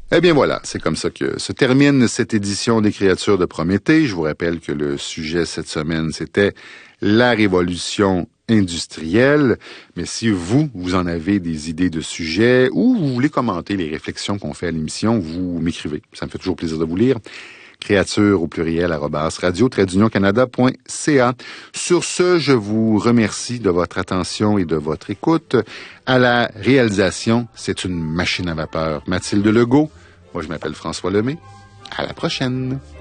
Eh bien voilà, c'est comme ça que se termine cette édition des Créatures de Prométhée. Je vous rappelle que le sujet cette semaine, c'était la révolution industrielle. Mais si vous en avez des idées de sujets ou vous voulez commenter les réflexions qu'on fait à l'émission, vous m'écrivez. Ça me fait toujours plaisir de vous lire. Créature au pluriel @radio-canada.ca. Sur ce, je vous remercie de votre attention et de votre écoute. À la réalisation, c'est une machine à vapeur. Mathilde Legault. Moi, je m'appelle François Lemay. À la prochaine.